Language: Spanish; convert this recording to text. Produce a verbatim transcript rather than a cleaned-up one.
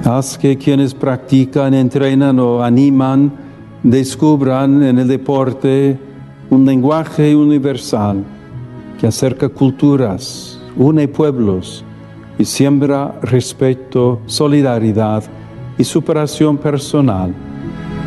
Haz que quienes practican, entrenan o animan descubran en el deporte un lenguaje universal que acerca culturas, une pueblos y siembra respeto, solidaridad y superación personal.